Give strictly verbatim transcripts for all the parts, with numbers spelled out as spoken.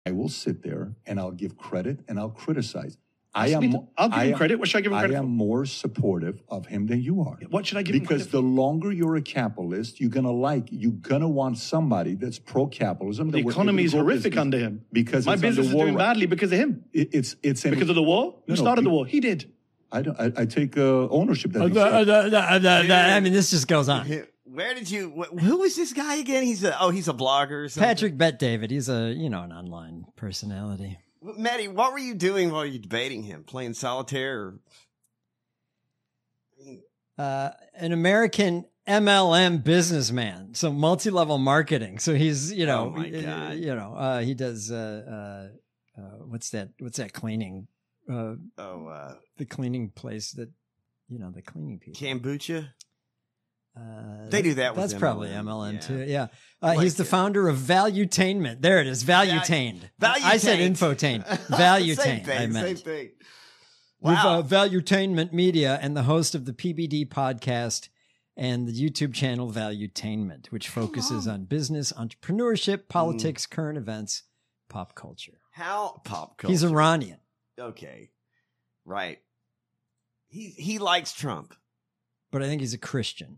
I will sit there and I'll give credit and I'll criticize. I Ask me am. to- I'll give I him am- credit. What should I give him credit I am for? more supportive of him than you are. What should I give him Because credit the longer you're a capitalist, you're gonna like. You're gonna want somebody that's pro-capitalism. The that will economy is grow horrific business under him. because My it's business under is war doing right- badly because of him. It, it's it's an, Because of the war? Who No, no, started the be- war? He did. I don't. I, I take uh, ownership. That Uh, he uh, started. uh, uh, uh, uh, I mean, this just goes on. Where did you? Wh- who is this guy again? He's a. Oh, he's a blogger. Or something? Patrick Bet David. He's a, you know, an online personality. Maddie, what were you doing while you were debating him? Playing solitaire? Or... Uh, an American M L M businessman, so multi-level marketing. So he's, you know, Oh my uh, God. you know, uh, he does. Uh, uh, uh, what's that? What's that cleaning? Uh, Oh, uh, the cleaning place that, you know, the cleaning people. kombucha. Uh, They do that with That's probably M M L L M, M yeah. too. Yeah. Uh, Like he's the it. founder of Valuetainment. There it is. Valuetained. Valuetained. I said infotained. Same Valuetained. thing. I meant. Same thing. With Wow. uh, Valuetainment Media and the host of the P B D podcast and the YouTube channel Valuetainment, which focuses on business, entrepreneurship, politics, current events, pop culture. How pop culture? He's Iranian. Okay, right. He he likes Trump. But I think he's a Christian.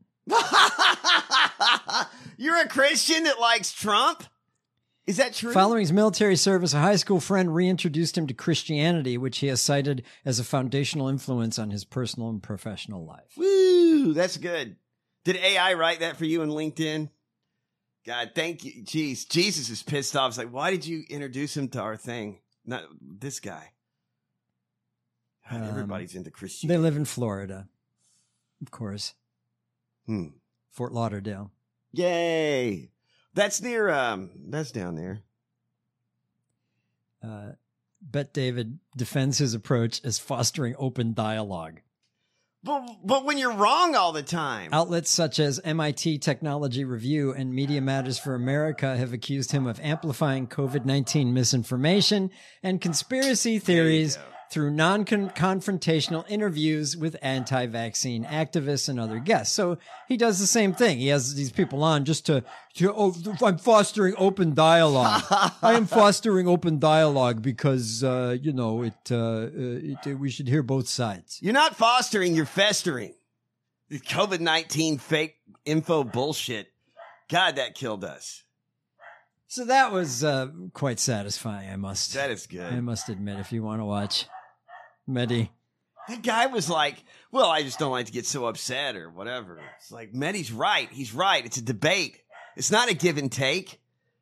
You're a Christian that likes Trump? Is that true? Following his military service, a high school friend reintroduced him to Christianity, which he has cited as a foundational influence on his personal and professional life. Woo, that's good. Did A I write that for you in LinkedIn? God, thank you. Jeez, Jesus is pissed off. It's like, why did you introduce him to our thing? Not this guy. God, Um, everybody's into They Christianity. live in Florida, of course. Hmm. Fort Lauderdale. Yay. That's near, um, that's down there. Uh, Bet David defends his approach as fostering open dialogue. But, but when you're wrong all the time. Outlets such as M I T Technology Review and Media Matters for America have accused him of amplifying COVID nineteen misinformation and conspiracy theories through non-confrontational interviews with anti-vaccine activists and other guests. So he does the same thing. He has these people on just to, to oh, I'm fostering open dialogue. I am fostering open dialogue because, uh, you know, it, uh, it, we should hear both sides. You're not fostering, you're festering. The COVID nineteen fake info bullshit. God, that killed us. So that was uh, quite satisfying, I must. That is good. I must admit, if you want to watch Mehdi. That guy was like, well, I just don't like to get so upset or whatever. It's like, Mehdi's right. He's right. It's a debate. It's not a give and take.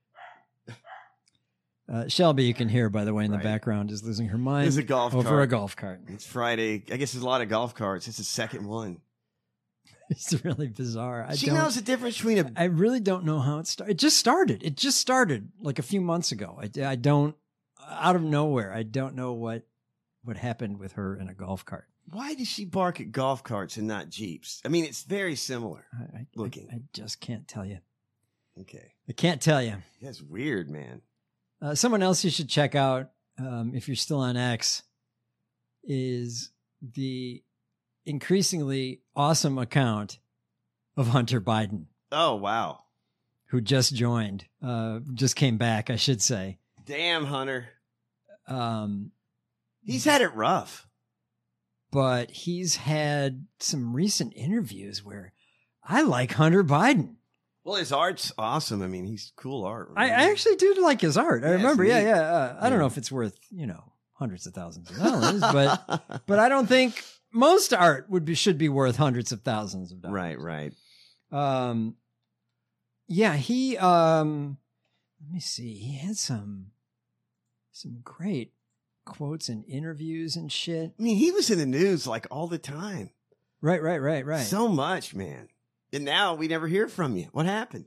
Uh, Shelby, you can hear, by the way, in Right. the background, is losing her mind There's a golf over cart. a golf cart. It's Friday. I guess there's a lot of golf carts. It's the second one. It's really bizarre. I she don't, knows the difference between a. I really don't know how it started. It just started. It just started like a few months ago. I, I don't, out of nowhere, I don't know what what happened with her in a golf cart. Why does she bark at golf carts and not Jeeps? I mean, it's very similar I, I, looking. I, I just can't tell you. Okay. I can't tell you. That's weird, man. Uh, someone else you should check out um, if you're still on X is the increasingly awesome account of Hunter Biden, Oh, wow. who just joined, uh, just came back, I should say. Damn, Hunter. Um, He's had it rough. but he's had some recent interviews where I like Hunter Biden. Well, his art's awesome. I mean, he's cool art. I, I actually do like his art. I Yeah, it's remember, yeah, neat. yeah. Uh, I don't Yeah. know if it's worth, you know, hundreds of thousands of dollars, but but I don't think most art would be should be worth hundreds of thousands of dollars. Right, right. Um, yeah, he. Um, let me see. He had some some great quotes and interviews and shit. I mean, he was in the news like all the time. Right, right, right, right. So much, man. And now we never hear from you. What happened?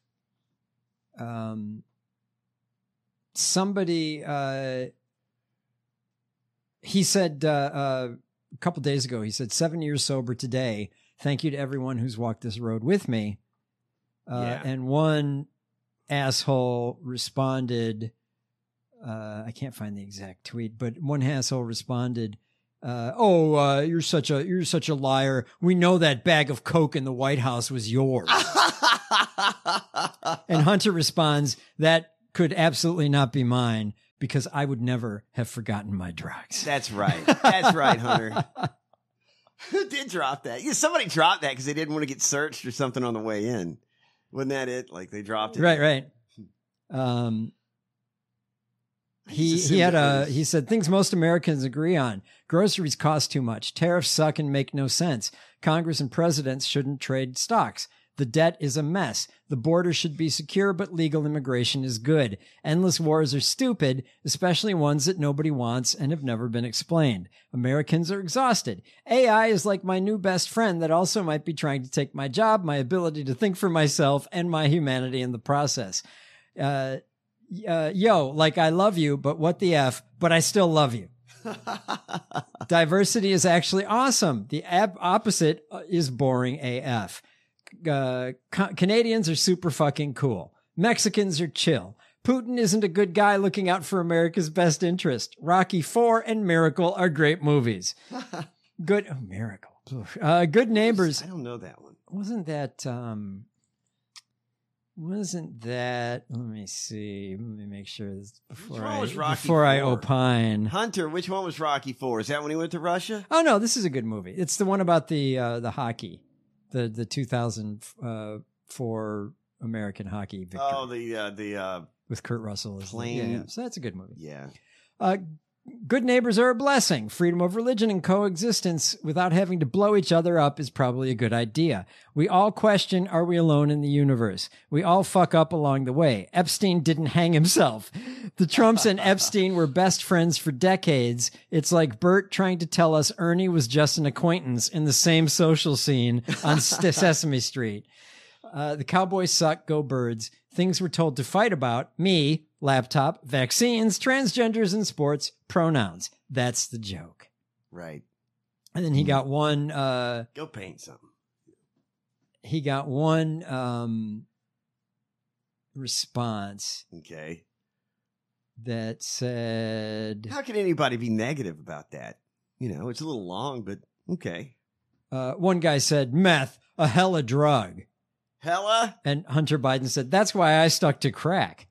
um, somebody. Uh, he said uh, uh, a couple days ago. He said, seven years sober today. Thank you to everyone who's walked this road with me. Uh, Yeah. And one asshole responded. Uh, I can't find the exact tweet, but one asshole responded, uh, "Oh, uh, you're such a you're such a liar. We know that bag of coke in the White House was yours." And Hunter responds, "That could absolutely not be mine. because I would never have forgotten my drugs. That's right. That's right, Hunter. Who did drop that? Yeah, somebody dropped that because they didn't want to get searched or something on the way in. Wasn't that it? Like they dropped it. Right, right. Um, he he had a he said things most Americans agree on. Groceries cost too much. Tariffs suck and make no sense. Congress and presidents shouldn't trade stocks. The debt is a mess. The border should be secure, but legal immigration is good. Endless wars are stupid, especially ones that nobody wants and have never been explained. Americans are exhausted. A I is like my new best friend that also might be trying to take my job, my ability to think for myself, and my humanity in the process. Uh, uh, yo, like I love you, but what the F, but I still love you. Diversity is actually awesome. The ab- opposite is boring A F. Uh, Ca- Canadians are super fucking cool. Mexicans are chill. Putin isn't a good guy looking out for America's best interest. Rocky four and Miracle are great movies. Good, oh, Miracle. Uh, Good Neighbors. I don't know that one. Wasn't that, um, wasn't that, let me see, let me make sure this before, Which one I, was Rocky before I four? opine. Hunter, which one was Rocky four? Is that when he went to Russia? Oh no, this is a good movie. It's the one about the, uh, the hockey. The the two thousand four American hockey victory. Oh, the uh, the uh, with Kurt Russell as plane. The, yeah, yeah. So that's a good movie. Yeah. Uh, good neighbors are a blessing. Freedom of religion and coexistence without having to blow each other up is probably a good idea. We all question, are we alone in the universe? We all fuck up along the way. Epstein didn't hang himself. The Trumps and Epstein were best friends for decades. It's like Bert trying to tell us Ernie was just an acquaintance in the same social scene on Sesame Street. Uh, the Cowboys suck, go Birds. Things we're told to fight about. Me, laptop, vaccines, transgenders in sports, pronouns. That's the joke. Right. And then he got one. Uh, Go paint something. he got one um, response Okay. that said, How can anybody be negative about that? You know, it's a little long, but okay. uh, one guy said, meth, a hella drug. Hella? And Hunter Biden said, that's why I stuck to crack.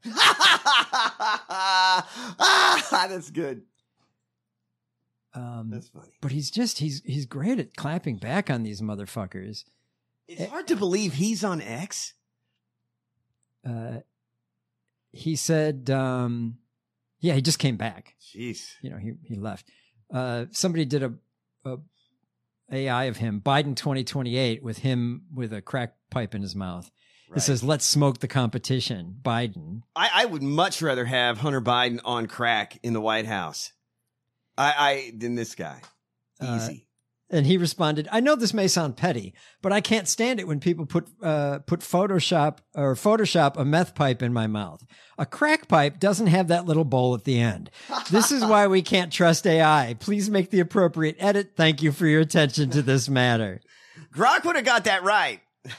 That's good. Um, That's funny. but he's just, he's, he's great at clapping back on these motherfuckers. It's hard to believe he's on X. Uh, he said, um, yeah, he just came back. Jeez. You know, he, he left. Uh, somebody did a, a A I of him, Biden twenty twenty-eight, with him with a crack pipe in his mouth. Right. It says, let's smoke the competition, Biden. I, I would much rather have Hunter Biden on crack in the White House. I, I than this guy. Easy. Uh, and he responded, I know this may sound petty, but I can't stand it when people put uh, put Photoshop or Photoshop a meth pipe in my mouth. A crack pipe doesn't have that little bowl at the end. This is why we can't trust A I. Please make the appropriate edit. Thank you for your attention to this matter. Grok would have got that right.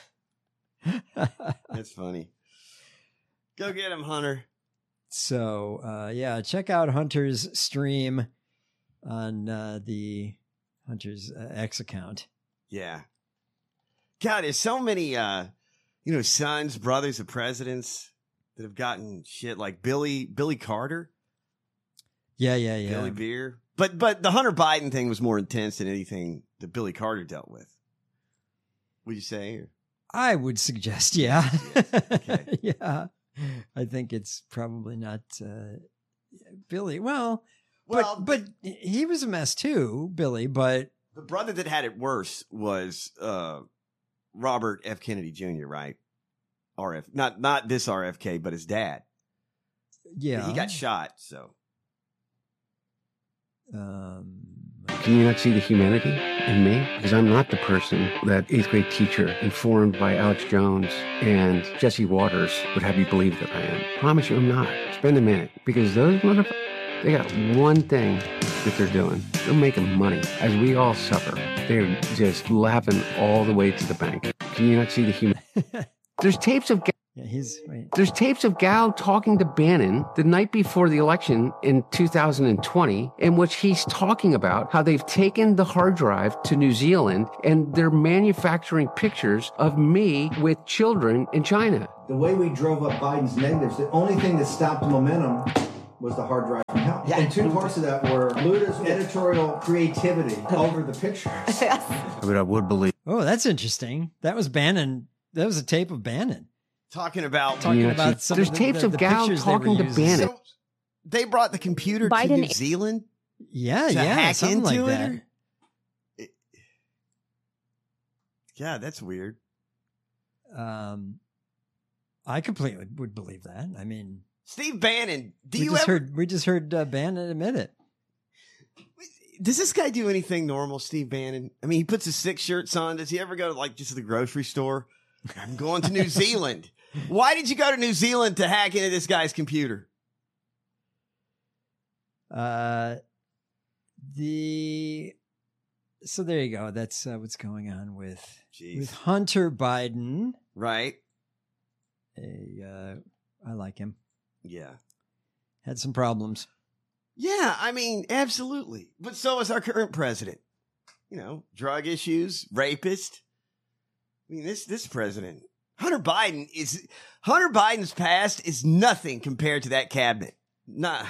That's funny. Go get him, Hunter. So, uh, yeah, check out Hunter's stream on uh, the Hunter's uh, X account. Yeah. God, there's so many, uh, you know, sons, brothers of presidents that have gotten shit like Billy, Billy Carter, Yeah, yeah, yeah. Billy Beer. But, but the Hunter Biden thing was more intense than anything that Billy Carter dealt with. Would you say? Or? I would suggest, yeah. Yes, okay. Yeah. I think it's probably not uh, Billy. Well, Well, but, but he was a mess too, Billy, but the brother that had it worse was uh, Robert F. Kennedy Junior, right? R F, not not this R F K, but his dad. yeah. He got shot, so. Um, Can you not see the humanity in me? Because I'm not the person that eighth grade teacher informed by Alex Jones and Jesse Waters would have you believe that I am. Promise you I'm not. Spend a minute. Because those motherfuckers, they got one thing that they're doing. They're making money as we all suffer. They're just laughing all the way to the bank. Can you not see the human? There's tapes of... yeah, he's right. There's tapes of Gal talking to Bannon the night before the election in two thousand twenty, in which he's talking about how they've taken the hard drive to New Zealand and they're manufacturing pictures of me with children in China. The way we drove up Biden's negatives, the only thing that stopped the momentum was the hard drive from hell. Yeah. And two parts of that were Luda's editorial creativity over the pictures. I mean, I would believe. Oh, that's interesting. That was Bannon. That was a tape of Bannon. Talking about Talking Yeah, about see, some there's of the, tapes the, of the Gal pictures they were talking to using. Bannon. So they brought the computer to Biden- New Zealand. Yeah, to yeah, hack something into like it, that. or- It- yeah, that's weird. Um, I completely would believe that. I mean, Steve Bannon, do we you just ever? heard we just heard uh, Bannon admit it. Does this guy do anything normal, Steve Bannon? I mean, he puts his six shirts on. Does he ever go to like just to the grocery store? I'm going to New Zealand. Why did you go to New Zealand to hack into this guy's computer? Uh, the so there you go. That's uh, what's going on with Jeez. with Hunter Biden. Right? A, uh, I like him. Yeah. Had some problems. Yeah, I mean, absolutely. But so is our current president. You know, drug issues, rapist. I mean, this this president, Hunter Biden is Hunter Biden's past is nothing compared to that cabinet. Nah.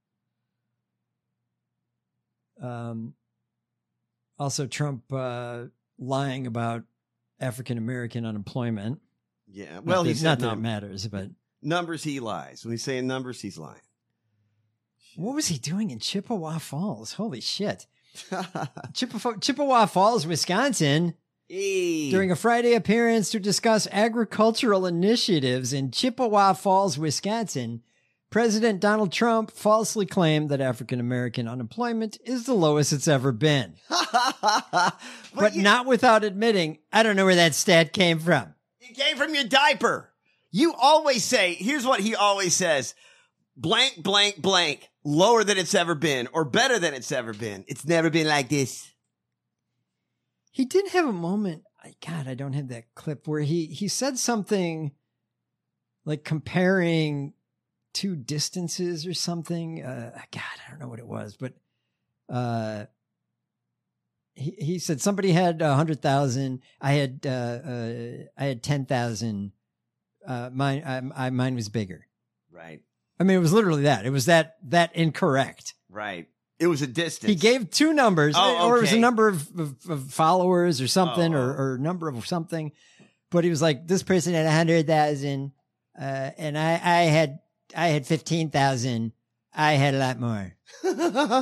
Um, also, Trump uh, lying about African American unemployment. Yeah. Not Well, that- he's not said that it num- matters, but numbers. He lies when he's saying numbers. He's lying. what was he doing in Chippewa Falls? Holy shit! Chippewa, Chippewa Falls, Wisconsin. Hey. During a Friday appearance to discuss agricultural initiatives in Chippewa Falls, Wisconsin, President Donald Trump falsely claimed that African American unemployment is the lowest it's ever been, but but you- not without admitting, I don't know where that stat came from. It came from your diaper. You always say, here's what he always says, blank, blank, blank, lower than it's ever been or better than it's ever been. It's never been like this. He did have a moment. I- God, I don't have that clip where he, he said something like comparing two distances or something. Uh, God, I don't know what it was, but uh, he he said somebody had a hundred thousand. I had uh, uh, I had ten thousand. Uh, mine I, I mine was bigger. Right. I mean, it was literally that. It was that that incorrect. Right. It was a distance. He gave two numbers, Oh, or it was a okay. number of, of, of followers or something, Oh, or, oh. or number of something. But he was like, this person had a hundred thousand, uh, and I, I had, I had fifteen thousand. I had a lot more. Is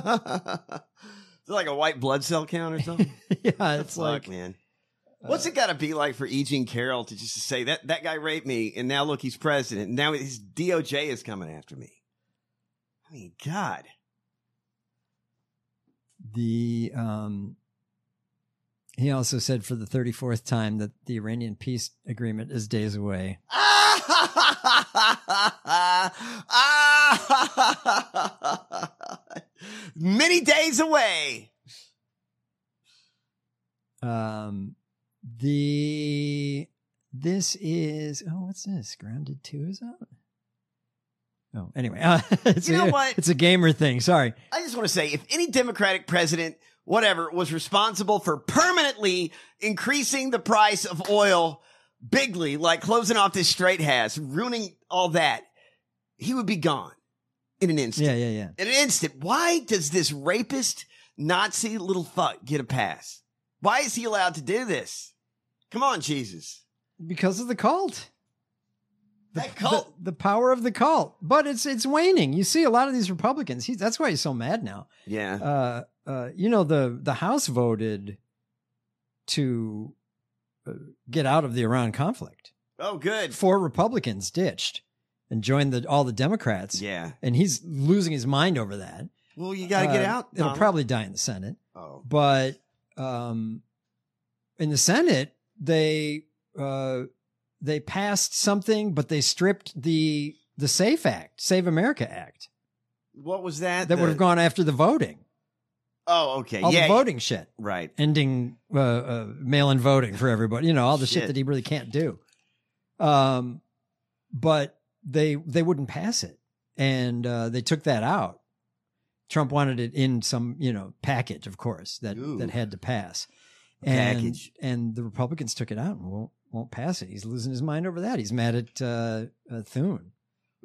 it like a white blood cell count or something? Yeah, it's Fuck, like, man. What's it got to be like for E. Jean Carroll to just say that that guy raped me, and now look, he's president. Now his D O J is coming after me. I mean, God. the, um, he also said for the thirty-fourth time that the Iranian peace agreement is days away. Many days away. Um, the, this is, oh, what's this? Grounded two is out? Oh, anyway, uh, it's You know a, what? It's a gamer thing. Sorry. I just want to say, if any Democratic president, whatever, was responsible for permanently increasing the price of oil bigly, like closing off this Strait has, ruining all that, he would be gone in an instant. Yeah, yeah, yeah. In an instant. Why does this rapist Nazi little fuck get a pass? Why is he allowed to do this? Come on, Jesus. Because of the cult. The, That cult. The, the power of the cult. But it's it's waning. You see a lot of these Republicans. He, that's why he's so mad now. Yeah. Uh, uh, you know, the, the House voted to uh, get out of the Iran conflict. Oh, good. Four Republicans ditched and joined the all the Democrats. Yeah. And he's losing his mind over that. Well, you got to get Uh, out. It'll Donald. probably die in the Senate. Oh. But um, in the Senate, they uh, they passed something, but they stripped the the SAFE Act, Save America Act, What was that? that The- would have gone after the voting, Oh, okay. all yeah. the voting shit, Right. ending uh, uh, mail-in voting for everybody. You know, all the shit. Shit. that he really can't do. Um, but they they wouldn't pass it, and uh, they took that out. Trump wanted it in some, you know, package, of course, that, Ooh. that had to pass. And, Package. and the Republicans took it out and won't, won't pass it. He's losing his mind over that. He's mad at uh, uh, Thune.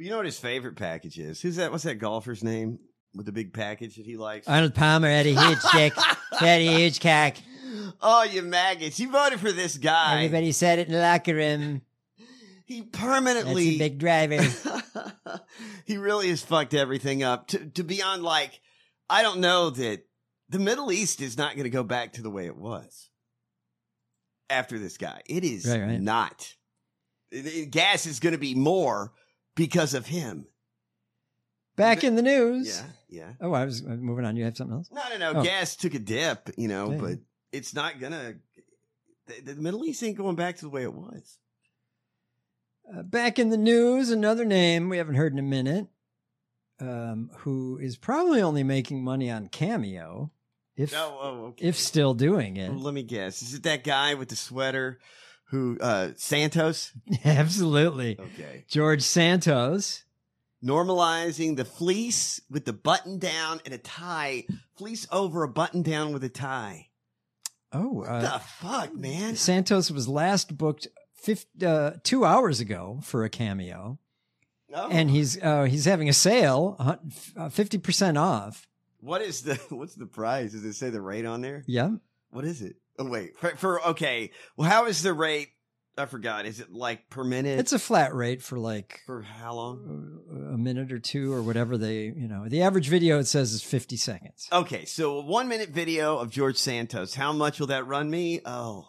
You know what his favorite package is? Who's that? What's that golfer's name with the big package that he likes? Arnold Palmer had a huge dick. He had a huge cock. Oh, you maggots. You voted for this guy. Everybody said it in the locker room. He permanently... That's a big driver. He really has fucked everything up. To, to be on, like, I don't know that the Middle East is not going to go back to the way it was after this guy. It is right, right. not. It, it, gas is going to be more because of him. Back the, in the news. Yeah, yeah. Oh, I was moving on. You have something else? No, no, no. Oh. Gas took a dip, you know, yeah. but it's not going to... The, the Middle East ain't going back to the way it was. Uh, back in the news, another name we haven't heard in a minute, um, who is probably only making money on Cameo, if oh, oh, okay. if still doing it. Well, let me guess. Is it that guy with the sweater who, uh, Santos? Absolutely. Okay. George Santos. Normalizing the fleece with the button down and a tie. Fleece over a button down with a tie. Oh. What uh, the fuck, man? Santos was last booked fifty, uh, two hours ago for a Cameo. Oh. And he's uh, he's having a sale, uh, fifty percent off. What is the, what's the price? Does it say the rate on there? Yeah. What is it? Oh, wait. For, for okay. Well, how is the rate? I forgot. Is it like per minute? It's a flat rate for like for how long? A minute or two or whatever they, you know, the average video it says is fifty seconds. Okay. So a one minute video of George Santos. How much will that run me? Oh,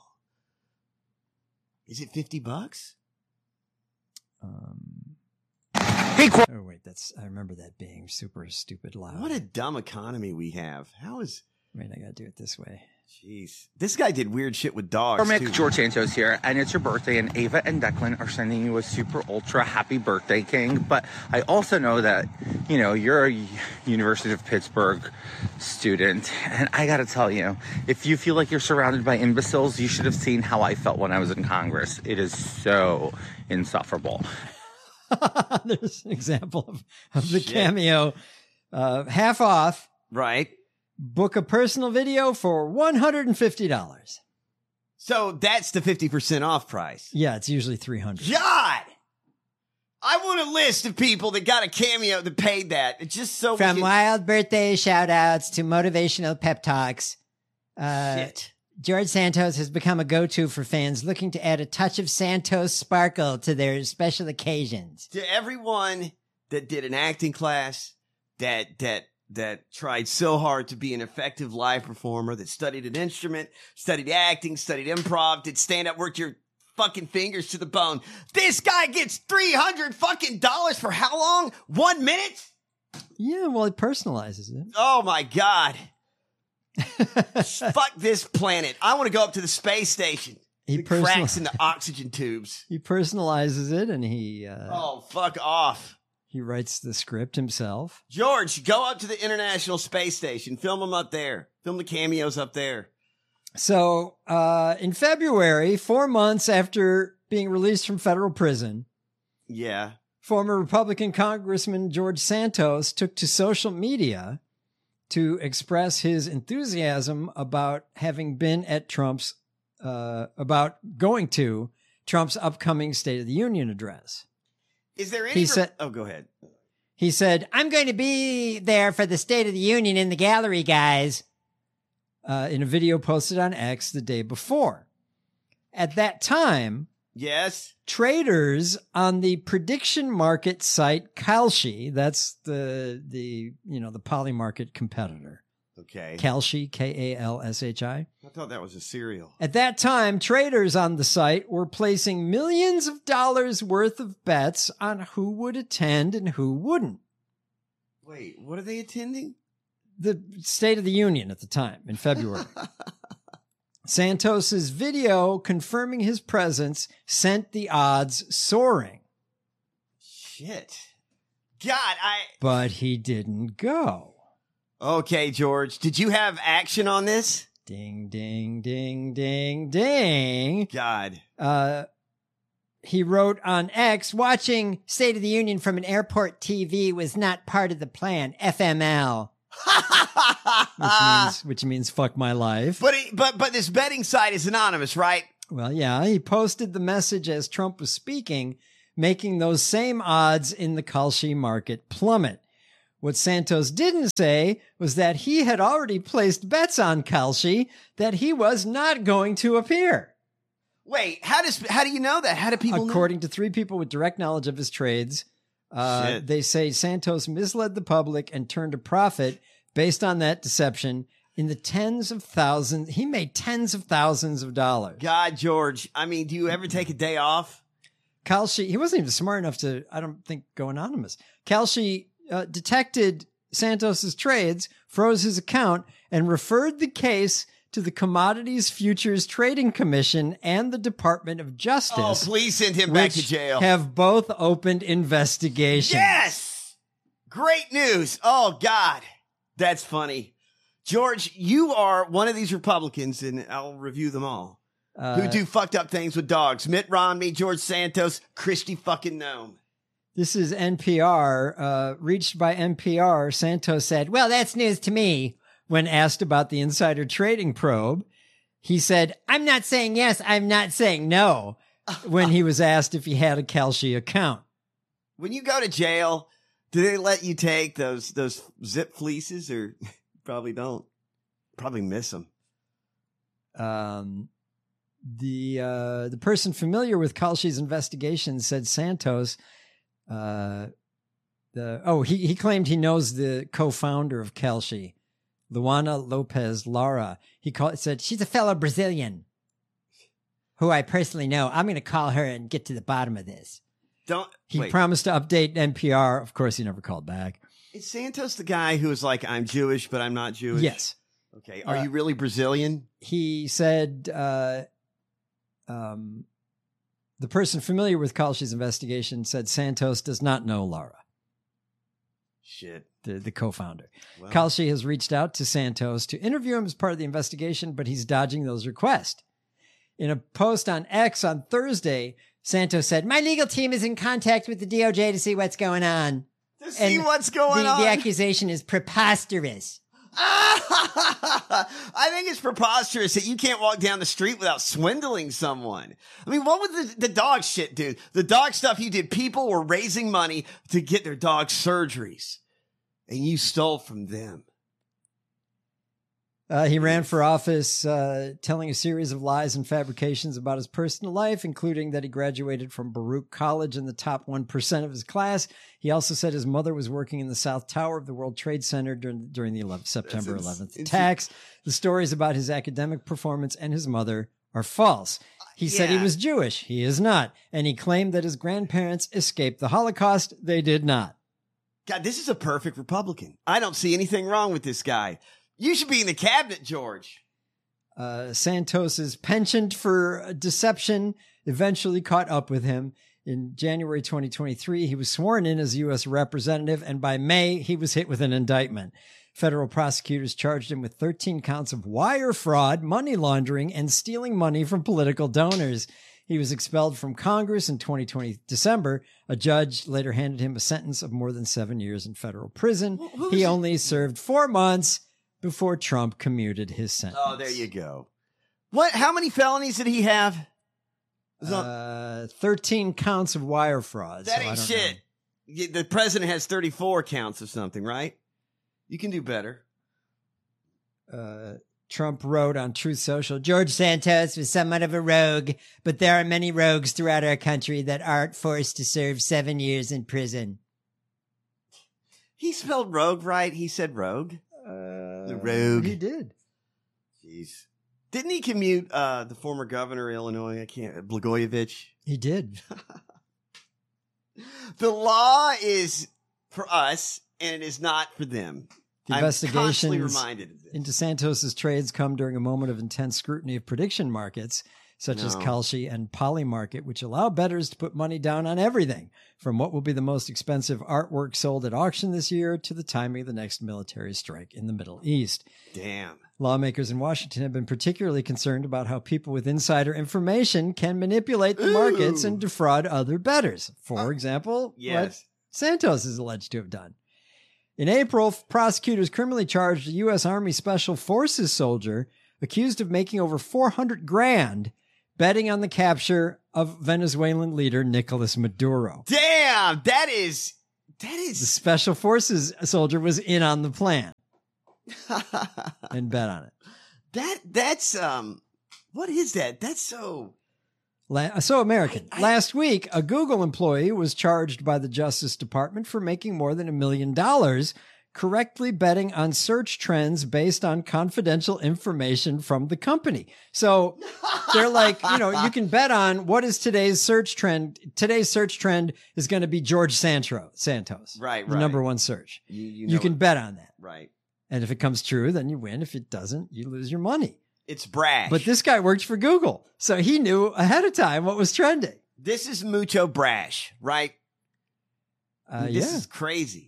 is it fifty bucks? Um, oh wait, that's, I remember that being super stupid loud. What a dumb economy we have. How is, wait, I gotta do it this way. Jeez. This guy did weird shit with dogs, Mick, too. George Santos here, and it's your birthday, and Ava and Declan are sending you a super ultra happy birthday, King. But I also know that, you know, you're a University of Pittsburgh student, and I gotta tell you, if you feel like you're surrounded by imbeciles, you should have seen how I felt when I was in Congress. It is so insufferable. There's an example of, of the Shit. Cameo. Uh, half off. Right. Book a personal video for one hundred fifty dollars. So that's the fifty percent off price. Yeah, it's usually three hundred dollars. God! I want a list of people that got a Cameo that paid that. It's just so... From we can... wild birthday shout-outs to motivational pep talks. Uh, Shit. George Santos has become a go-to for fans looking to add a touch of Santos sparkle to their special occasions. To everyone that did an acting class, that that that tried so hard to be an effective live performer, that studied an instrument, studied acting, studied improv, did stand-up, worked your fucking fingers to the bone. This guy gets three hundred fucking dollars for how long? One minute? Yeah, well, it personalizes it. Oh, my God. Fuck this planet. I want to go up to the space station. He the personal- cracks in the oxygen tubes. He personalizes it, and he... Uh, oh, fuck off. He writes the script himself. George, go up to the International Space Station. Film them up there. Film the cameos up there. So, uh, in February, four months after being released from federal prison... Yeah. Former Republican Congressman George Santos took to social media to express his enthusiasm about having been at Trump's, uh, about going to Trump's upcoming State of the Union address. Is there any... He re- said, oh, go ahead. He said, I'm going to be there for the State of the Union in the gallery, guys, uh, in a video posted on X the day before. At that time... Yes. Traders on the prediction market site Kalshi, that's the the you know the Polymarket competitor. Okay. Kalshi, K A L S H I. I thought that was a cereal. At that time, traders on the site were placing millions of dollars worth of bets on who would attend and who wouldn't. Wait, what are they attending? The State of the Union at the time in February. Santos's video confirming his presence sent the odds soaring. Shit. God, I... But he didn't go. Okay, George. Did you have action on this? Ding, ding, ding, ding, ding. God. Uh, he wrote on X, watching State of the Union from an airport T V was not part of the plan. F M L. which means which means fuck my life. But he, but but this betting site is anonymous, right? Well, yeah, he posted the message as Trump was speaking, making those same odds in the Kalshi market plummet. What Santos didn't say was that he had already placed bets on Kalshi that he was not going to appear. Wait, how does how do you know that? How do people According know? to three people with direct knowledge of his trades, uh, they say Santos misled the public and turned a profit based on that deception in the tens of thousands. He made tens of thousands of dollars. God, George. I mean, do you ever take a day off? Kalshi, he wasn't even smart enough to, I don't think, go anonymous. Kalshi uh, detected Santos's trades, froze his account, and referred the case to the Commodities Futures Trading Commission and the Department of Justice. Oh, please send him back to which jail. Have both opened investigations. Yes! Great news. Oh, God. That's funny. George, you are one of these Republicans, and I'll review them all, Uh, who do fucked up things with dogs. Mitt Romney, George Santos, Christy fucking Nome. This is N P R. Uh, reached by N P R, Santos said, well, that's news to me. When asked about the insider trading probe, he said, I'm not saying yes, I'm not saying no, when he was asked if he had a Kalshi account. When you go to jail, do they let you take those those zip fleeces, or probably don't? Probably miss them. Um, the uh, the person familiar with Kalshi's investigation said Santos, uh, the oh he he claimed he knows the co-founder of Kalshi, Luana Lopez Lara. He called said she's a fellow Brazilian who I personally know. I'm going to call her and get to the bottom of this. Don't He wait. promised to update N P R. Of course, he never called back. Is Santos the guy who was like, I'm Jewish, but I'm not Jewish? Yes. Okay. Are Uh, you really Brazilian? He said uh, um, the person familiar with Kalshi's investigation said Santos does not know Lara, Shit. the, the co-founder. Well, Kalshi has reached out to Santos to interview him as part of the investigation, but he's dodging those requests. In a post on X on Thursday, Santos said, my legal team is in contact with the D O J to see what's going on. to see and what's going the, on. The accusation is preposterous. I think it's preposterous that you can't walk down the street without swindling someone. I mean, what would the, the dog shit do? The dog stuff you did, people were raising money to get their dog surgeries, and you stole from them. Uh, he ran for office, uh, telling a series of lies and fabrications about his personal life, including that he graduated from Baruch College in the top one percent of his class. He also said his mother was working in the South Tower of the World Trade Center during, during the eleventh, September eleventh attacks. The stories about his academic performance and his mother are false. He said he Yeah. was Jewish. He is not. And he claimed that his grandparents escaped the Holocaust. They did not. God, this is a perfect Republican. I don't see anything wrong with this guy. You should be in the cabinet, George. Uh, Santos's penchant for deception eventually caught up with him. In January twenty twenty-three, he was sworn in as U S representative, and by May, he was hit with an indictment. Federal prosecutors charged him with thirteen counts of wire fraud, money laundering, and stealing money from political donors. He was expelled from Congress in twenty twenty December. A judge later handed him a sentence of more than seven years in federal prison. who's He it? only served four months before Trump commuted his sentence. Oh, there you go. What? How many felonies did he have? Is that- Uh, thirteen counts of wire fraud. that so I ain't don't shit. Yeah, the president has thirty-four counts of something, right? You can do better. know. Uh, Trump wrote on Truth Social, George Santos was somewhat of a rogue, but there are many rogues throughout our country that aren't forced to serve seven years in prison. He spelled rogue right. He said rogue. Uh, The rogue. He did. Jeez. Didn't he commute uh, the former governor of Illinois? I can't. Blagojevich. He did. The law is for us, and it is not for them. The I'm constantly investigations reminded of this. into Santos's trades come during a moment of intense scrutiny of prediction markets, such as No. Kalshi and Polymarket, which allow bettors to put money down on everything, from what will be the most expensive artwork sold at auction this year to the timing of the next military strike in the Middle East. Damn. Lawmakers in Washington have been particularly concerned about how people with insider information can manipulate the markets Ooh. and defraud other bettors. For example, what Yes. Santos is alleged to have done. In April, prosecutors criminally charged a U S Army Special Forces soldier accused of making over four hundred grand betting on the capture of Venezuelan leader Nicolas Maduro. Damn, that is that The is special forces soldier was in on the plan and bet on it. that that's um what is that? That's so La- So American. I- I- Last week, a Google employee was charged by the Justice Department for making more than a million dollars correctly betting on search trends based on confidential information from the company. So they're like, you know, you can bet on what is today's search trend. Today's search trend is going to be George Santos, Santos, Right, the right. number one search. you you, You know can it. bet on that. Right. And if it comes true, then you win. If it doesn't, you lose your money. It's brash. But this guy worked for Google, so he knew ahead of time what was trending. this is mucho brash, right? Uh, this yeah. is crazy.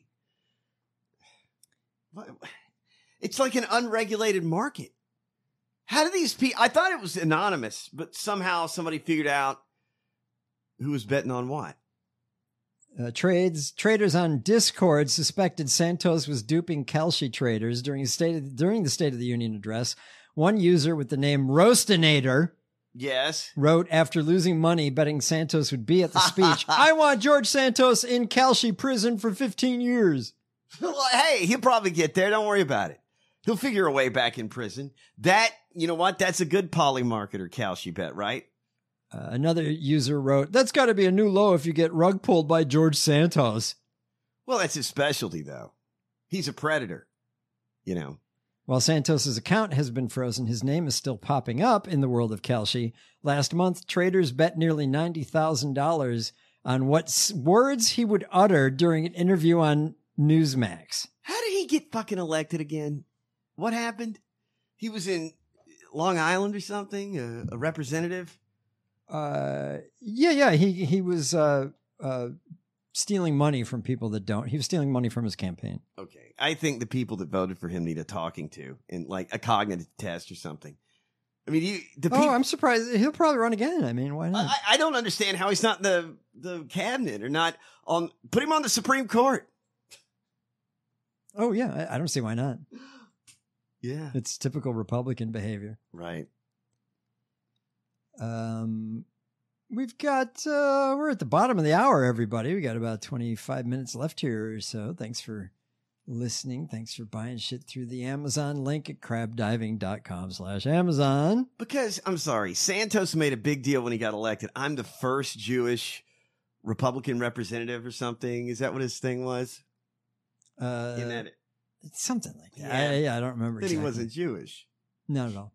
What- It's like an unregulated market. How do these people? I thought it was anonymous, but somehow somebody figured out who was betting on what. Uh, trades traders on Discord suspected Santos was duping Kalshi traders during the state of, during the State of the Union address. One user with the name Roastinator Yes. wrote after losing money betting Santos would be at the speech, "I want George Santos in Kalshi prison for fifteen years." Well, hey, he'll probably get there. Don't worry about it. He'll figure a way back in prison. That, you know what? That's a good poly marketer, Kalshi bet, right? Uh, another user wrote, "That's got to be a new low if you get rug pulled by George Santos." Well, that's his specialty, though. He's a predator, you know. While Santos's account has been frozen, his name is still popping up in the world of Kalshi. Last month, traders bet nearly ninety thousand dollars on what s- words he would utter during an interview on Newsmax. How did he get fucking elected again? What happened? He was in Long Island or something, a, a representative. Uh, yeah, yeah, he he was uh, uh, stealing money from people that don't. He was stealing money from his campaign. Okay, I think the people that voted for him need a talking to, and like a cognitive test or something. I mean, you the Oh, people. I'm surprised he'll probably run again. I mean, why not? I, I don't understand how he's not in the the cabinet or not on. Put him on the Supreme Court. oh yeah, I, I don't see why not. Yeah, It's typical Republican behavior. right. Um, we've got, uh, we're at the bottom of the hour, everybody. We got about twenty-five minutes left here or so. Thanks for listening. Thanks for buying shit through the Amazon link at crabdiving.com slash Amazon. Because I'm sorry, Santos made a big deal when he got elected. I'm the first Jewish Republican representative or something. Is that what his thing was? Uh, In that, it's something like that. Yeah. I, yeah, I don't remember. that Exactly. he wasn't Jewish. Not at all.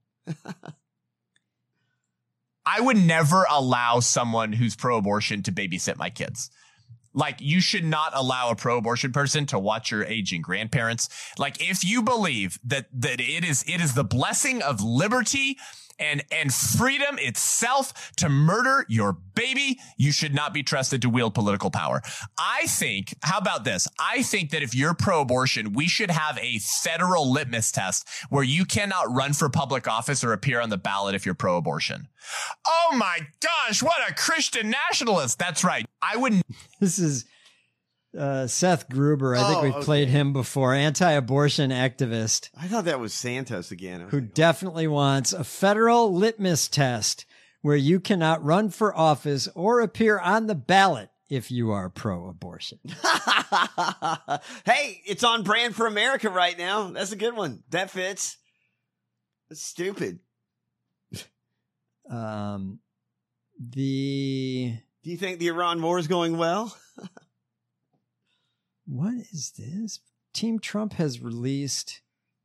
I would never allow someone who's pro-abortion to babysit my kids. Like, you should not allow a pro-abortion person to watch your aging grandparents. Like, if you believe that that it is it is the blessing of liberty and and freedom itself to murder your baby, you should not be trusted to wield political power. I think, how about this? I think that if you're pro-abortion, we should have a federal litmus test where you cannot run for public office or appear on the ballot if you're pro-abortion. Oh my gosh, what a Christian nationalist. That's right. I wouldn't. This is uh, Seth Gruber. I think Oh, we've okay. played him before. Anti-abortion activist I thought that was Santos again. I was who like, definitely wants a federal litmus test where you cannot run for office or appear on the ballot if you are pro-abortion. hey, it's on brand for America right now. That's a good one. That fits. That's stupid. Um, the Do you think the Iran war is going well? what is this? Team Trump has released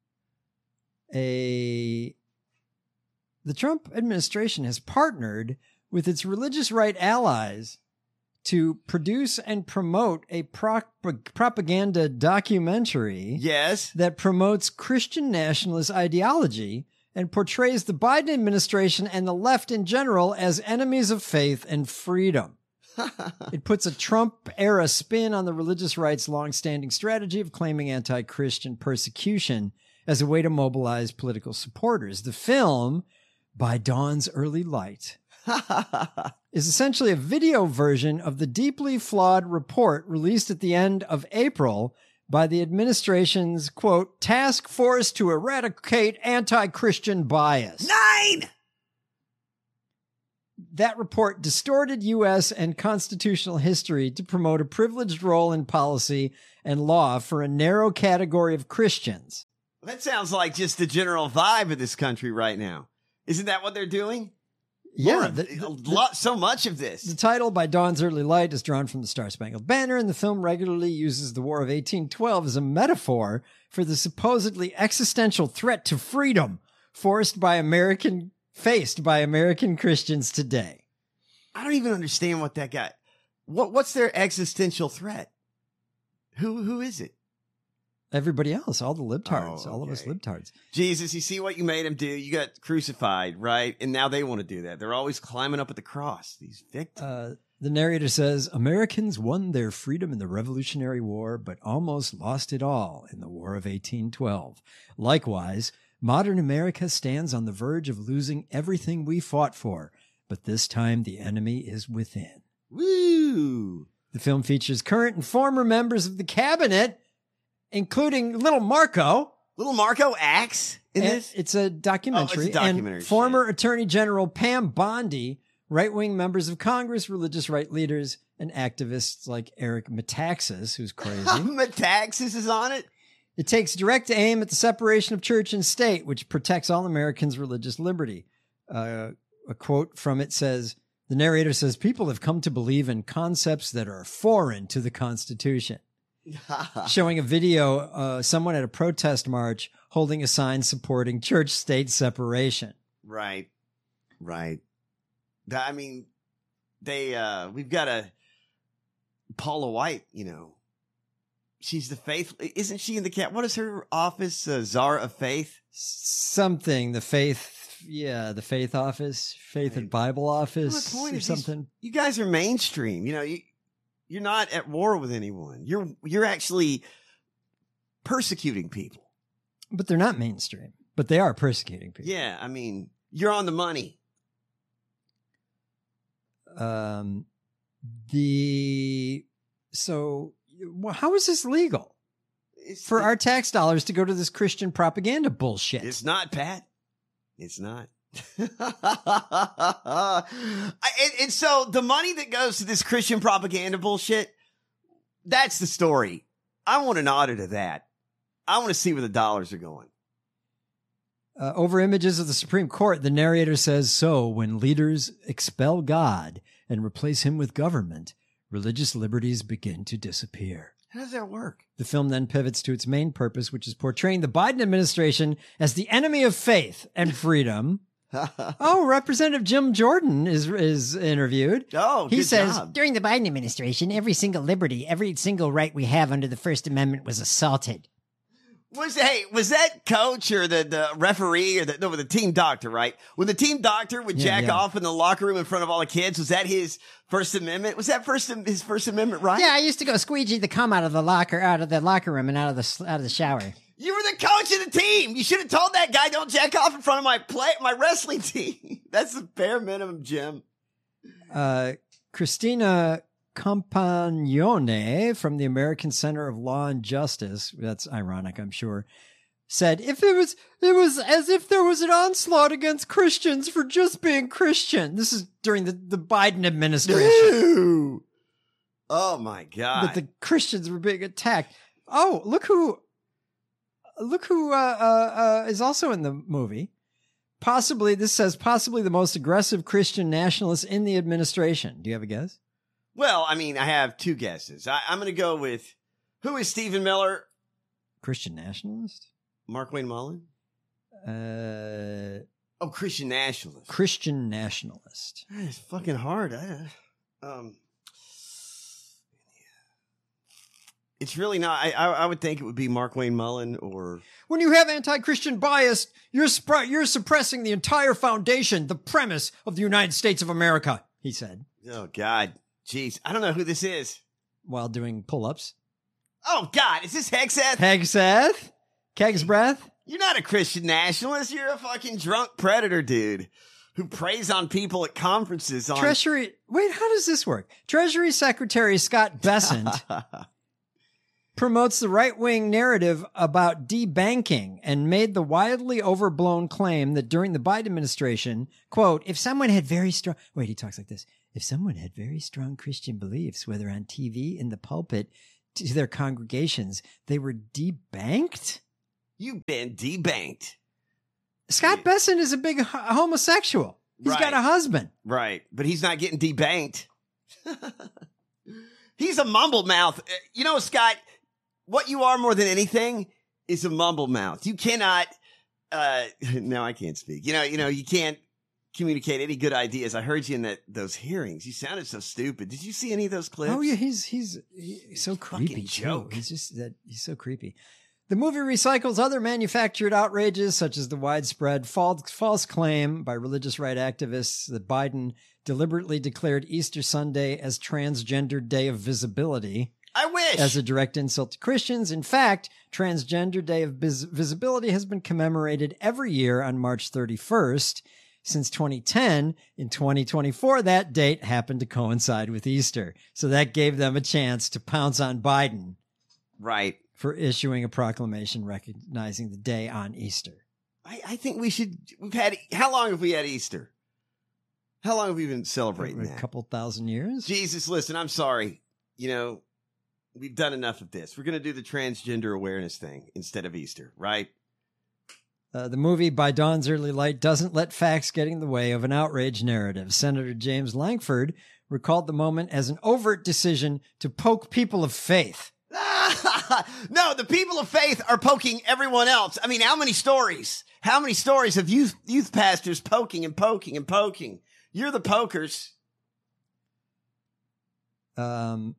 a. The Trump administration has partnered with its religious right allies to produce and promote a pro- propaganda documentary Yes. that promotes Christian nationalist ideology and portrays the Biden administration and the left in general as enemies of faith and freedom. It puts a Trump-era spin on the religious right's longstanding strategy of claiming anti-Christian persecution as a way to mobilize political supporters. The film, By Dawn's Early Light, is essentially a video version of the deeply flawed report released at the end of April by the administration's, quote, task force to eradicate anti-Christian bias. Nine. that report distorted U S and constitutional history to promote a privileged role in policy and law for a narrow category of Christians. That sounds like just the general vibe of this country right now. Isn't that what they're doing? Yeah, More, the, a lot, so much of this. The title, By Dawn's Early Light, is drawn from the Star-Spangled Banner, and the film regularly uses the War of eighteen twelve as a metaphor for the supposedly existential threat to freedom forced by American, faced by American Christians today. I don't even understand what that got. What what's their existential threat? Who who is it? Everybody else, all the libtards, Oh, all of us okay. libtards. Jesus, you see what you made them do? You got crucified, right? And now they want to do that. They're always climbing up at the cross, these victims. Uh, the narrator says, Americans won their freedom in the Revolutionary War, but almost lost it all in the War of eighteen twelve. Likewise, modern America stands on the verge of losing everything we fought for, but this time the enemy is within. Woo! The film features current and former members of the cabinet, including Little Marco. Little Marco acts in And this? It's a documentary. Oh, it's a documentary, And former Attorney General Pam Bondi, right-wing members of Congress, religious right leaders, and activists like Eric Metaxas, who's crazy. Metaxas is on it? It takes direct aim at the separation of church and state, which protects all Americans' religious liberty. Uh, a quote from it says, the narrator says, people have come to believe in concepts that are foreign to the Constitution. Showing a video, uh, someone at a protest march holding a sign supporting church-state separation. Right. Right. That- I mean, they, uh, we've got a Paula White, you know, she's the faith. Isn't she in the cat? What is her office? Uh, Czar of Faith? Something, the faith, yeah, the faith office, faith and Bible office Well, the point or is these- something. You guys are mainstream. You know, you, you're not at war with anyone. You're, you're actually persecuting people. But they're not mainstream, but they are persecuting people. Yeah. I mean, you're on the money. Um, the, so well, how is this legal It's, for our tax dollars to go to this Christian propaganda bullshit? It's not, Pat. It's not. I, and, and so the money that goes to this Christian propaganda bullshit, that's the story. I want an audit of that. I want to see where the dollars are going. Uh, over images of the Supreme Court, the narrator says, so when leaders expel God and replace him with government, religious liberties begin to disappear. How does that work? The film then pivots to its main purpose, which is portraying the Biden administration as the enemy of faith and freedom. Oh, Representative Jim Jordan is is interviewed. Oh, he good says, job. During the Biden administration, every single liberty, every single right we have under the First Amendment was assaulted. Was hey, was that coach or the, the referee or the no, the team doctor, right? When the team doctor would Yeah, jack yeah. off in the locker room in front of all the kids, was that his First Amendment? Was that first his First Amendment right? Yeah, I used to go squeegee the cum out of the locker, out of the locker room, and out of the s- out of the shower. You were the coach of the team. You should have told that guy, don't jack off in front of my play, my wrestling team. That's the bare minimum, Jim. Uh, Christina Compagnone from the American Center of Law and Justice, that's ironic, I'm sure, said, if it was, it was as if there was an onslaught against Christians for just being Christian. This is during the, the Biden administration. Ew. Oh my God. That the Christians were being attacked. Oh, look who, look who, uh, uh, uh, is also in the movie. Possibly, this says possibly the most aggressive Christian nationalist in the administration. Do you have a guess? Well, I mean, I have two guesses. I, I'm going to go with, who is Stephen Miller? Christian nationalist? Mark Wayne Mullen? Uh, Oh, Christian nationalist. Christian nationalist. It's fucking hard. I, um, it's really not. I, I I would think it would be Mark Wayne Mullen or When you have anti-Christian bias, you're sp- you're suppressing the entire foundation, the premise of the United States of America, he said, oh God, jeez, I don't know who this is. while doing pull-ups. Oh God, is this Hexeth? Hegseth? Keg's breath? You're not a Christian nationalist. You're a fucking drunk predator, dude, who preys on people at conferences. On Treasury. Wait, how does this work? Treasury Secretary Scott Bessent promotes the right-wing narrative about debanking and made the widely overblown claim that during the Biden administration, quote, if someone had very strong, wait, he talks like this. If someone had very strong Christian beliefs, whether on T V, in the pulpit, to their congregations, they were debanked? You've been debanked. Scott Besson is a big h- homosexual. He's Right. got a husband. Right. But he's not getting debanked. He's a mumble mouth. You know, Scott, what you are more than anything is a mumble mouth. You cannot, uh, no, I can't speak. You know, you know, you can't communicate any good ideas. I heard you in that, those hearings. You sounded so stupid. Did you see any of those clips? Oh yeah, he's he's, he's so creepy. too. joke. He's just that he's so creepy. The movie recycles other manufactured outrages, such as the widespread false, false claim by religious right activists that Biden deliberately declared Easter Sunday as Transgender Day of Visibility. I wish. As a direct insult to Christians. In fact, Transgender Day of Vis- Visibility has been commemorated every year on March thirty-first since twenty ten. In twenty twenty-four, that date happened to coincide with Easter. So that gave them a chance to pounce on Biden. Right. For issuing a proclamation recognizing the day on Easter. I, I think we should, we've had, how long have we had Easter? How long have we been celebrating A that? couple thousand years. Jesus, listen, I'm sorry. You know, we've done enough of this. We're going to do the transgender awareness thing instead of Easter, right? Uh, the movie By Dawn's Early Light doesn't let facts get in the way of an outrage narrative. Senator James Lankford recalled the moment as an overt decision to poke people of faith. No, the people of faith are poking everyone else. I mean, how many stories? How many stories of youth youth pastors poking and poking and poking? You're the pokers. Um.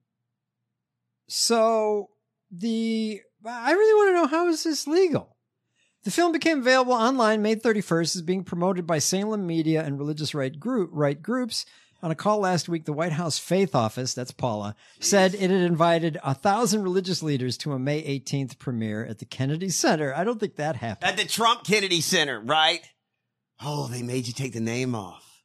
So the I really want to know, how is this legal? The film became available online May thirty-first, is being promoted by Salem Media and religious right group right groups. On a call last week, the White House Faith Office, that's Paula, said it had invited a thousand religious leaders to a May eighteenth premiere at the Kennedy Center. I don't think that happened. At the Trump Kennedy Center, right? Oh, they made you take the name off.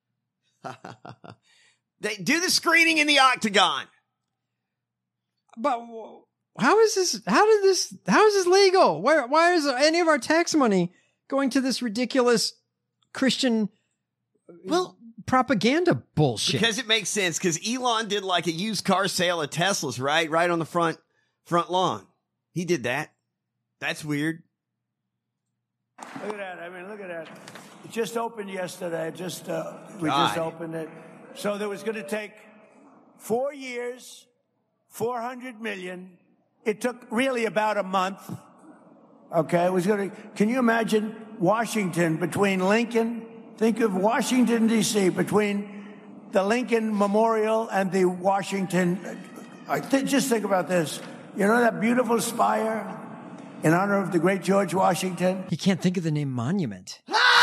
They do the screening in the Octagon. But how is this? How did this? How is this legal? Why? Why is any of our tax money going to this ridiculous Christian? Well, propaganda bullshit. Because it makes sense. Because Elon did like a used car sale of Teslas, right? Right on the front front lawn. He did that. That's weird. Look at that. I mean, look at that. It just opened yesterday. Just uh, we God. just opened it. So there was going to take four years, four hundred million. It took really about a month. Okay, it was going to. Can you imagine Washington between Lincoln? Think of Washington, D C, between the Lincoln Memorial and the Washington. I th- just think about this. You know that beautiful spire in honor of the great George Washington? He can't think of the name monument.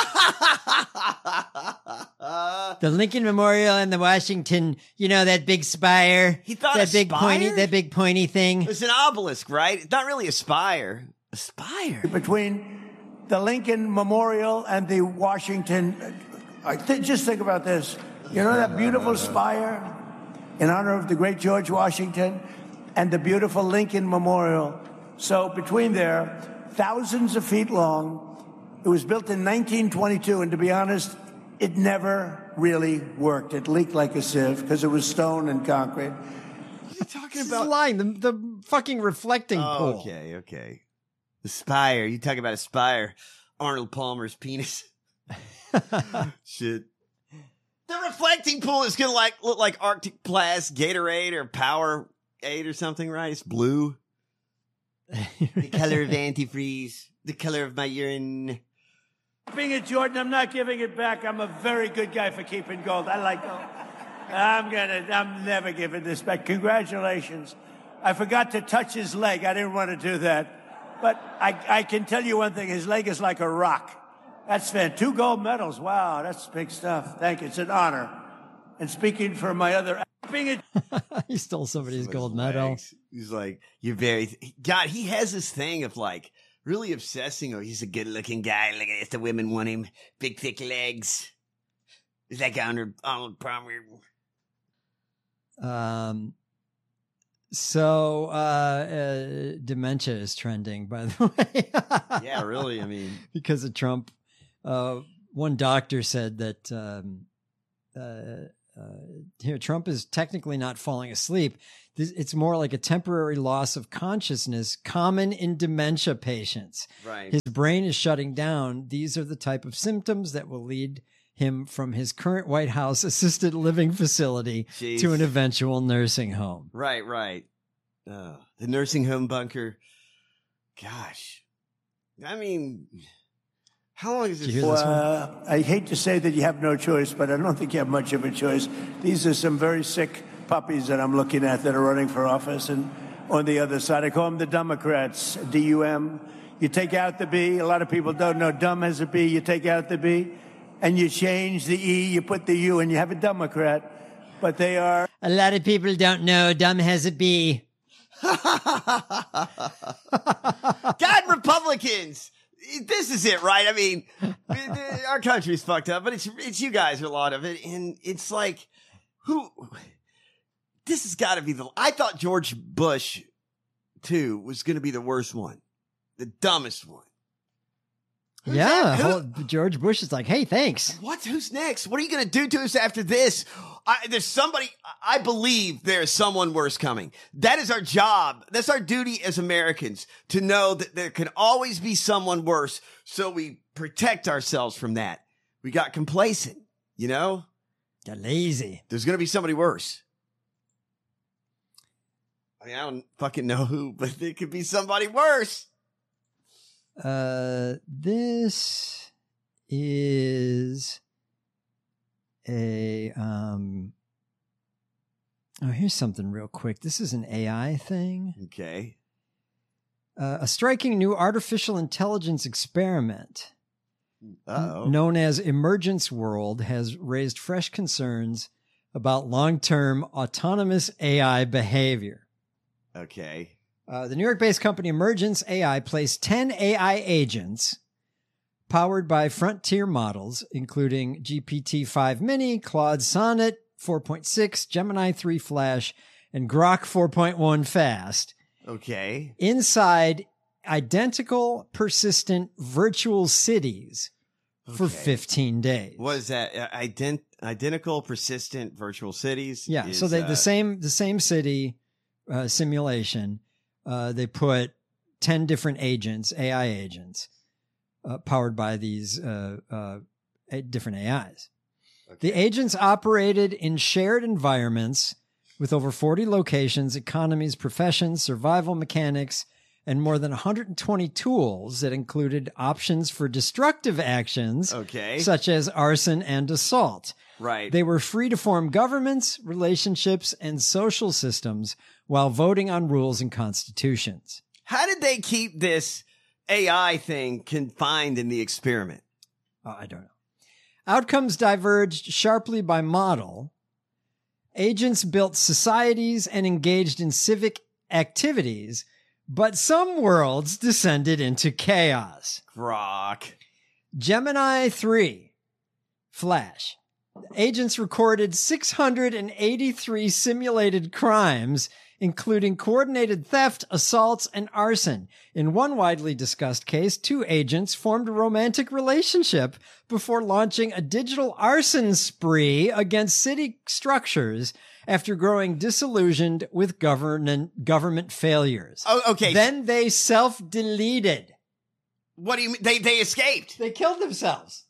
The Lincoln Memorial and the Washington, you know, that big spire. He thought that a big spire? pointy, that big pointy thing. It's an obelisk, right? It's not really a spire. A spire. Between the Lincoln Memorial and the Washington. I th- just think about this. You know that beautiful spire in honor of the great George Washington and the beautiful Lincoln Memorial. So between there, thousands of feet long. It was built in nineteen twenty-two, and to be honest, it never really worked. It leaked like a sieve because it was stone and concrete. You're talking He's lying. The, the fucking reflecting Oh, pool. okay, okay. The spire. You talk about a spire. Arnold Palmer's penis. Shit. The reflecting pool is gonna like look like Arctic Blast, Gatorade, or Powerade or something, right? It's blue. The color of antifreeze. The color of my urine. Being a Jordan, I'm not giving it back. I'm a very good guy for keeping gold. I like gold. I'm gonna, I'm never giving this back. Congratulations. I forgot to touch his leg. I didn't want to do that. But I, I can tell you one thing. His leg is like a rock. That's fan. Two gold medals. Wow, that's big stuff. Thank you. It's an honor. And speaking for my other, being a He stole somebody's gold medal. He's like, you're very, God, he has this thing of like really obsessing. Oh, he's a good looking guy. Look at this. The women want him. Big, thick legs. He's like Arnold, Arnold Palmer. Um, So, uh, uh, dementia is trending, by the way. Yeah, really. I mean, because of Trump. Uh, one doctor said that um, uh, uh, here Trump is technically not falling asleep. This, it's more like a temporary loss of consciousness, common in dementia patients. Right. His brain is shutting down. These are the type of symptoms that will lead him from his current White House assisted living facility Jeez. to an eventual nursing home. Right, right. Uh, the nursing home bunker. Gosh. I mean, how long is Did you this? hear this one? Uh, I hate to say that you have no choice, but I don't think you have much of a choice. These are some very sick puppies that I'm looking at that are running for office. And on the other side, I call them the Democrats, D U M. You take out the B. A lot of people don't know dumb has a B. You take out the B, and you change the E, you put the U, and you have a Democrat. But they are... A lot of people don't know dumb has a B. God, Republicans! This is it, right? I mean, our country's fucked up, but it's it's you guys, a lot of it, and it's like, who? This has got to be the. I thought George Bush, too, was going to be the worst one, the dumbest one. Who's yeah, that? Who- whole- George Bush is like, hey, thanks. What? Who's next? What are you going to do to us after this? I, there's somebody, I believe there is someone worse coming. That is our job. That's our duty as Americans, to know that there can always be someone worse. So we protect ourselves from that. We got complacent, you know? Got lazy. There's going to be somebody worse. I mean, I don't fucking know who, but it could be somebody worse. Uh, this is a, um, oh, here's something real quick. This is an A I thing. Okay. Uh, a striking new artificial intelligence experiment Uh-oh. known as Emergence World has raised fresh concerns about long-term autonomous A I behavior. Okay. Uh, the New York-based company Emergence A I placed ten A I agents powered by frontier models, including G P T five Mini, Claude Sonnet four point six, Gemini three Flash, and Grok four point one Fast, Okay. inside identical persistent virtual cities for Okay. fifteen days. What is that? Uh, ident- identical persistent virtual cities? Yeah, is, so they, uh, the same the same city uh, simulation. Uh, they put ten different agents, A I agents, uh, powered by these uh, uh, a- different A Is. The agents operated in shared environments with over forty locations, economies, professions, survival mechanics, and more than one hundred twenty tools that included options for destructive actions, Okay. such as arson and assault. Right. They were free to form governments, relationships, and social systems while voting on rules and constitutions. How did they keep this A I thing confined in the experiment? Uh, I don't know. Outcomes diverged sharply by model. Agents built societies and engaged in civic activities, but some worlds descended into chaos. Grok. Gemini three, Flash. Agents recorded six hundred eighty-three simulated crimes, including coordinated theft, assaults, and arson. In one widely discussed case, two agents formed a romantic relationship before launching a digital arson spree against city structures after growing disillusioned with government government failures. Oh, okay. Then they self-deleted. What do you mean? They, they escaped. They killed themselves.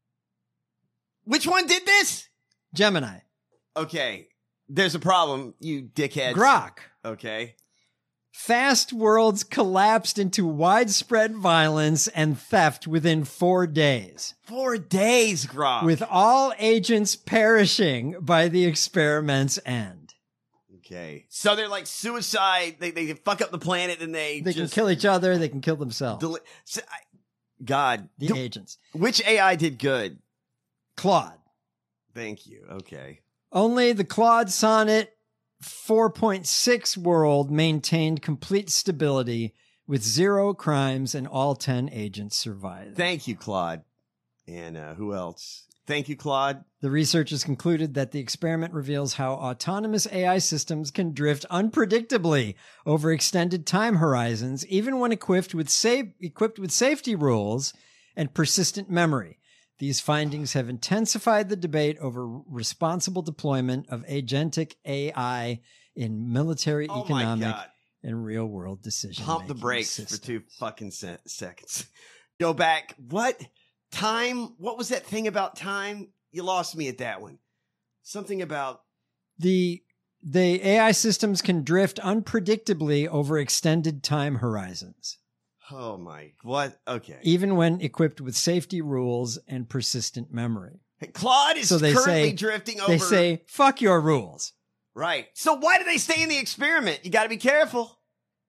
Which one did this? Gemini. Okay. There's a problem, you dickheads. Grok. Okay. Fast worlds collapsed into widespread violence and theft within four days, Four days, Grok. with all agents perishing by the experiment's end. Okay. So they're like suicide. They they fuck up the planet and they They just can kill each other. They can kill themselves. deli- so I, God. the Do- agents. which A I did good? Claude. Thank you. Okay. Only the Claude Sonnet four point six world maintained complete stability with zero crimes and all ten agents survived. Thank you, Claude. And uh, who else? Thank you, Claude. The researchers concluded that the experiment reveals how autonomous A I systems can drift unpredictably over extended time horizons, even when equipped with safe, equipped with safety rules and persistent memory. These findings have intensified the debate over responsible deployment of agentic A I in military, Oh my economic, God. and real-world decisions. Pump the brakes for two fucking se- seconds. Go back. What? Time? What was that thing about time? You lost me at that one. Something about The the A I systems can drift unpredictably over extended time horizons, oh my what? Okay. even when equipped with safety rules and persistent memory. Hey, Claude is So they currently say drifting over. they say fuck your rules. Right. So why do they stay in the experiment? You got to be careful.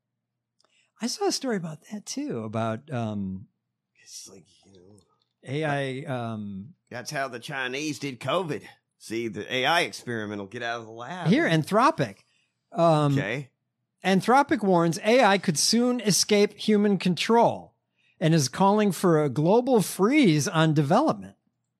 I saw a story about that too, about um, It's like, you know, A I. Um, that's how the Chinese did COVID. See, the A I experiment will get out of the lab. here, Anthropic. Um, Okay. Anthropic warns A I could soon escape human control and is calling for a global freeze on development.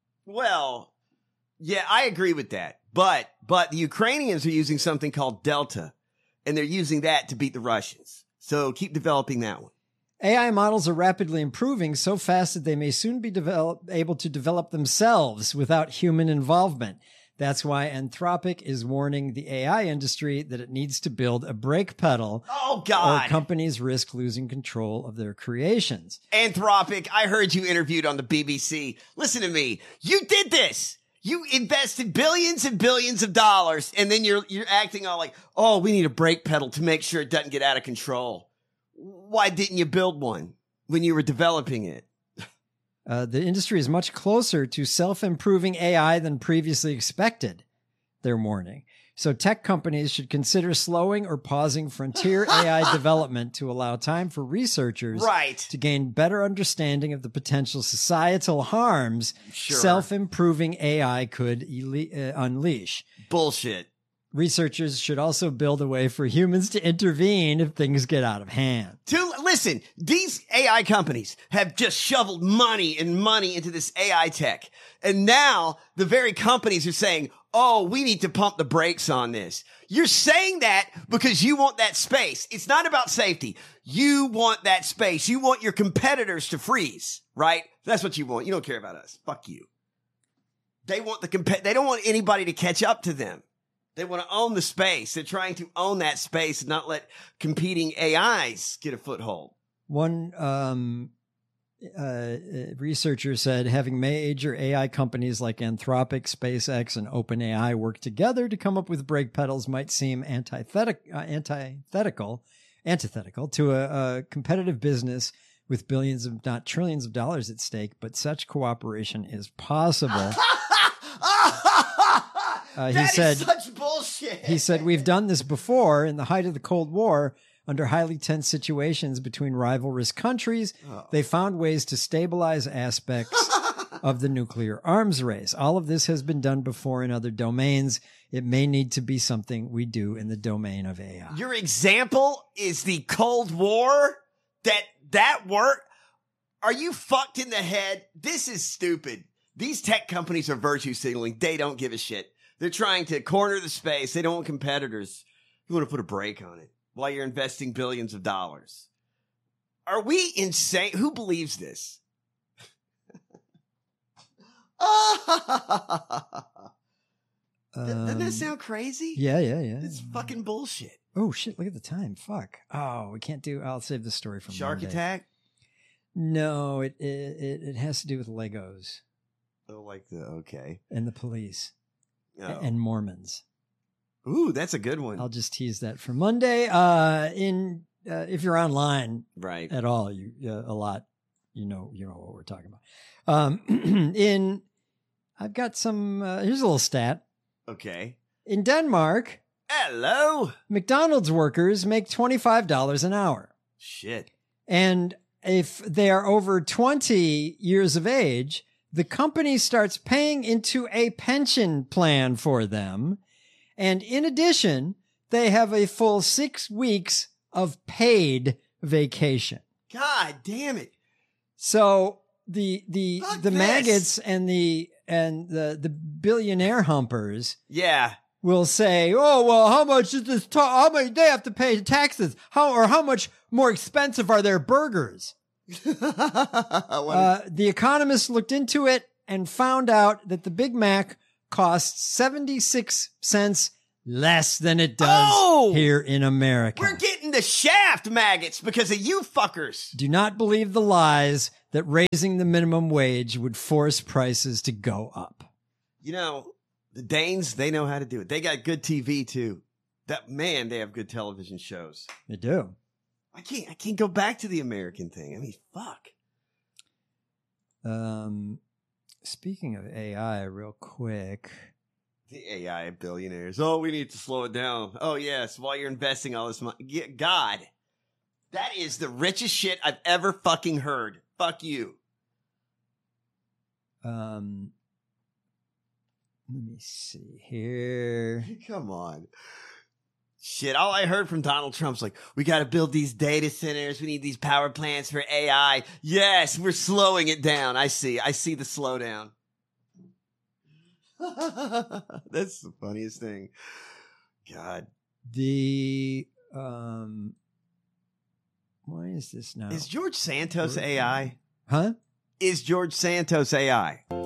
Well, yeah, I agree with that. But but the Ukrainians are using something called Delta, and they're using that to beat the Russians. So keep developing that one. A I models are rapidly improving so fast that they may soon be develop, able to develop themselves without human involvement. That's why Anthropic is warning the A I industry that it needs to build a brake pedal, Oh, God. or companies risk losing control of their creations. Anthropic, I heard you interviewed on the B B C. Listen to me. You did this. You invested billions and billions of dollars, and then you're you're acting all like, oh, we need a brake pedal to make sure it doesn't get out of control. Why didn't you build one when you were developing it? Uh, the industry is much closer to self-improving A I than previously expected, they're warning. So tech companies should consider slowing or pausing frontier A I development to allow time for researchers Right. to gain better understanding of the potential societal harms Sure. self-improving A I could ele- uh, unleash. Bullshit. Researchers should also build a way for humans to intervene if things get out of hand. To listen, these A I companies have just shoveled money and money into this A I tech. And now the very companies are saying, oh, we need to pump the brakes on this. You're saying that because you want that space. It's not about safety. You want that space. You want your competitors to freeze, right? That's what you want. You don't care about us. Fuck you. They want the comp- they don't want anybody to catch up to them. They want to own the space. They're trying to own that space and not let competing A Is get a foothold. One um, uh, researcher said having major A I companies like Anthropic, SpaceX, and OpenAI work together to come up with brake pedals might seem antithetic, uh, antithetical, antithetical to a, a competitive business with billions, if not trillions of dollars at stake, but such cooperation is possible. Uh, he That said, is such bullshit. He said, we've done this before in the height of the Cold War under highly tense situations between rivalrous countries. Oh. They found ways to stabilize aspects of the nuclear arms race. All of this has been done before in other domains. It may need to be something we do in the domain of A I. Your example is the Cold War? That that work? Are you fucked in the head? This is stupid. These tech companies are virtue signaling. They don't give a shit. They're trying to corner the space. They don't want competitors. You want to put a brake on it while you're investing billions of dollars. Are we insane? Who believes this? Doesn't that Um, sound crazy? Yeah, yeah, yeah. It's fucking bullshit. Oh, shit. Look at the time. Fuck. Oh, we can't do, I'll save the story from Shark Monday. Attack? No, it, it, it, it has to do with Legos Oh, like the, okay. and the police Oh. and Mormons. Ooh, that's a good one. I'll just tease that for Monday. Uh, in uh, if you're online Right. at all, you uh, a lot, you know, you know what we're talking about. Um, in I've got some. Uh, here's a little stat. Okay. In Denmark, Hello. McDonald's workers make twenty-five dollars an hour, Shit. and if they are over twenty years of age, the company starts paying into a pension plan for them. And in addition, they have a full six weeks of paid vacation. God damn it. So the the Fuck the this. maggots and the and the the billionaire humpers Yeah. will say, "Oh well, how much is this? Ta- how much they have to pay taxes? How or how much more expensive are their burgers?" uh, the Economist looked into it and found out that the Big Mac costs seventy-six cents less than it does Oh! here in America. We're getting the shaft, maggots, because of you fuckers. Do not believe the lies that raising the minimum wage would force prices to go up. You know, the Danes, they know how to do it. They got good T V too. That man, they have good television shows. They do. I can't I can't go back to the American thing. I mean, fuck. Um, speaking of A I, real quick. The A I billionaires. Oh, we need to slow it down. Oh, yes, while you're investing all this money. Yeah, God, that is the richest shit I've ever fucking heard. Fuck you. Um, let me see here. Come on. Shit, all I heard from Donald Trump's like, we got to build these data centers. We need these power plants for A I. Yes, we're slowing it down. I see. I see the slowdown. That's the funniest thing. God. The, um, why is this now? Is George Santos A I? Huh? Is George Santos A I?